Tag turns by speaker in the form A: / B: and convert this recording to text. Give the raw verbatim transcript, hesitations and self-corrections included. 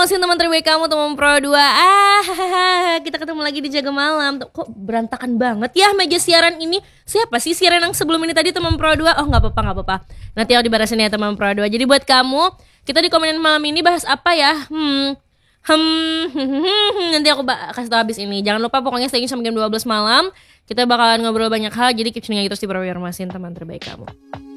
A: Masin, teman terbaik kamu, teman Pro dua. Ah, kita ketemu lagi di Jaga Malam. Kok berantakan banget ya meja siaran ini? Siapa sih siaran yang sebelum ini tadi, teman Pro dua? Oh, gak apa-apa, gak apa-apa. Nanti aku dibarasin ya, teman Pro dua. Jadi buat kamu, kita di komenin malam ini bahas apa ya? Hmm, hmm, hmm, nanti aku kasih tau habis ini. Jangan lupa pokoknya stay tune sampai jam dua belas malam. Kita bakalan ngobrol banyak hal. Jadi keep tuning aja terus di Pro Masin, teman terbaik kamu.